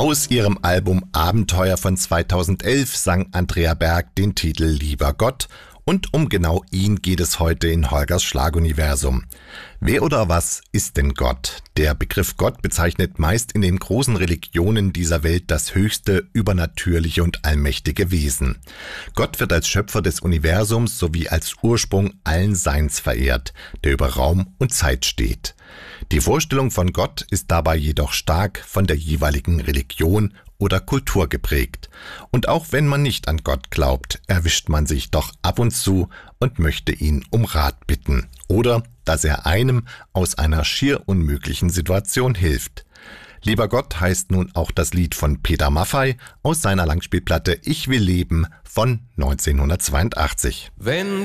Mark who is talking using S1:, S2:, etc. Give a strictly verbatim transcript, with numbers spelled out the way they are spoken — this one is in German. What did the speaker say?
S1: Aus ihrem Album Abenteuer von zweitausendelf sang Andrea Berg den Titel Lieber Gott, und um genau ihn geht es heute in Holgers Schlaguniversum. Wer oder was ist denn Gott? Der Begriff Gott bezeichnet meist in den großen Religionen dieser Welt das höchste, übernatürliche und allmächtige Wesen. Gott wird als Schöpfer des Universums sowie als Ursprung allen Seins verehrt, der über Raum und Zeit steht. Die Vorstellung von Gott ist dabei jedoch stark von der jeweiligen Religion oder Kultur geprägt. Und auch wenn man nicht an Gott glaubt, erwischt man sich doch ab und zu und möchte ihn um Rat bitten. Oder dass er einem aus einer schier unmöglichen Situation hilft. Lieber Gott heißt nun auch das Lied von Peter Maffay aus seiner Langspielplatte Ich will leben von neunzehnhundertzweiundachtzig.
S2: Wenn